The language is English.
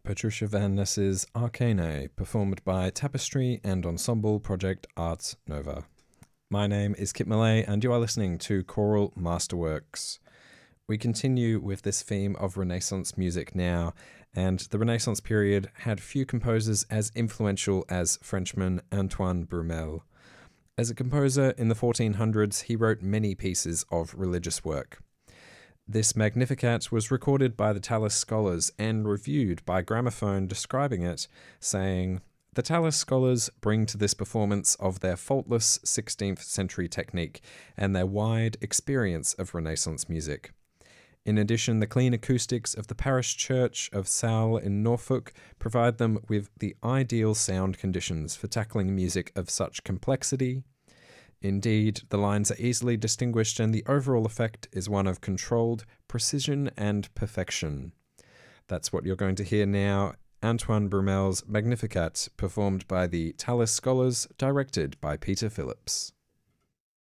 Patricia Van Ness's Arcane, performed by Tapestry and Ensemble Project Arts Nova. My name is Kit Millay, and you are listening to Choral Masterworks. We continue with this theme of Renaissance music now, and the Renaissance period had few composers as influential as Frenchman Antoine Brumel. As a composer in the 1400s, he wrote many pieces of religious work. This Magnificat was recorded by the Tallis scholars and reviewed by Gramophone, describing it, saying, "The Tallis scholars bring to this performance of their faultless 16th century technique and their wide experience of Renaissance music. In addition, the clean acoustics of the parish church of Sowell in Norfolk provide them with the ideal sound conditions for tackling music of such complexity. Indeed, the lines are easily distinguished and the overall effect is one of controlled precision and perfection." That's what you're going to hear now. Antoine Brumel's Magnificat, performed by the Tallis scholars, directed by Peter Phillips.